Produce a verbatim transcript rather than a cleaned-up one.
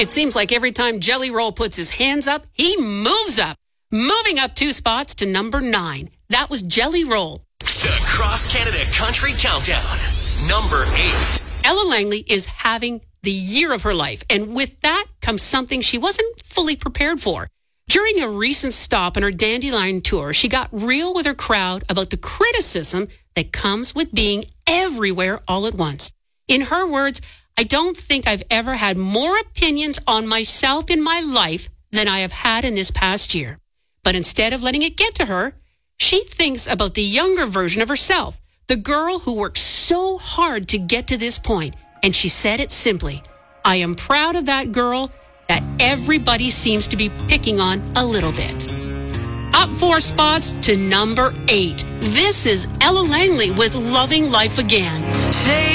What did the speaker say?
It seems like every time Jelly Roll puts his hands up, he moves up. Moving up two spots to number nine. That was Jelly Roll. The Cross Canada Country Countdown. Number eight. Ella Langley is having the year of her life, and with that comes something she wasn't fully prepared for. During a recent stop on her Dandelion tour, she got real with her crowd about the criticism that comes with being everywhere all at once. In her words, I don't think I've ever had more opinions on myself in my life than I have had in this past year. But instead of letting it get to her, she thinks about the younger version of herself, the girl who worked so hard to get to this point. And she said it simply, I am proud of that girl that everybody seems to be picking on a little bit. Up four spots to number eight. This is Ella Langley with Loving Life Again. Say